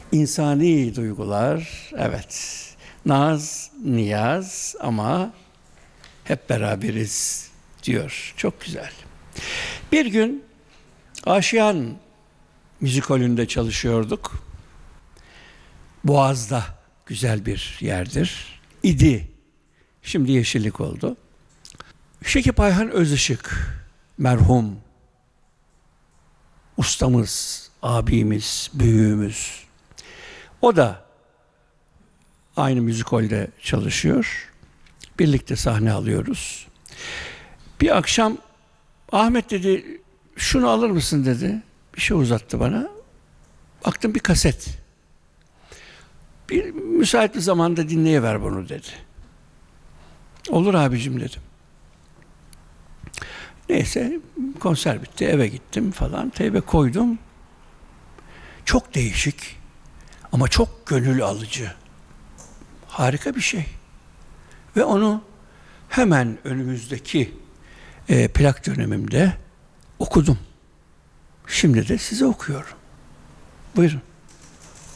İnsani duygular, evet. Naz, niyaz ama hep beraberiz diyor. Çok güzel. Bir gün Aşiyan müzikolünde çalışıyorduk. Boğaz'da güzel bir yerdir. İdi. Şimdi yeşillik oldu. Şekip Ayhan Özışık, merhum ustamız, abimiz, büyüğümüz. O da aynı müzikolde çalışıyor. Birlikte sahne alıyoruz. Bir akşam Ahmet dedi, şunu alır mısın dedi. Bir şey uzattı bana. Baktım bir kaset. Bir müsait bir zamanda dinleyiver bunu dedi. Olur abicim dedim. Neyse konser bitti, eve gittim falan. Teybe koydum. Çok değişik ama çok gönül alıcı. Harika bir şey. Ve onu hemen önümüzdeki plak dönemimde okudum. Şimdi de size okuyorum. Buyurun.